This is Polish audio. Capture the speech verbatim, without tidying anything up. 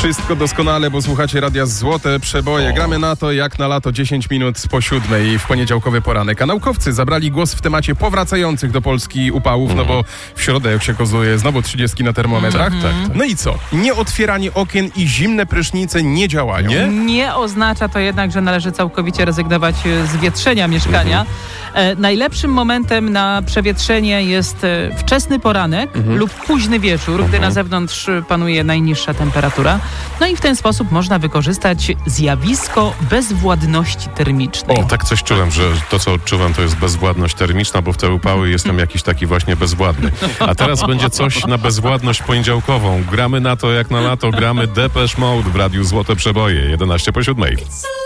Wszystko doskonale, bo słuchacie Radia Złote Przeboje. Gramy na to jak na lato dziesięć minut po siódmej w poniedziałkowy poranek. A naukowcy zabrali głos w temacie powracających do Polski upałów, mm. no bo w środę, jak się okazuje, znowu trzydzieści na termometrach. Mm. Tak, tak. No i co? Nieotwieranie okien i zimne prysznice nie działają. Nie? Nie oznacza to jednak, że należy całkowicie rezygnować z wietrzenia mieszkania. Mm. E, najlepszym momentem na przewietrzenie jest e, wczesny poranek mm. lub późny wieczór, mm. gdy na zewnątrz panuje najniższa temperatura. No i w ten sposób można wykorzystać zjawisko bezwładności termicznej. O, tak coś czułem, że to, co odczuwam, to jest bezwładność termiczna, bo w te upały jestem jakiś taki właśnie bezwładny. A teraz będzie coś na bezwładność poniedziałkową. Gramy na to jak na lato, gramy Depeche Mode w Radiu Złote Przeboje, jedenaście po siódmej.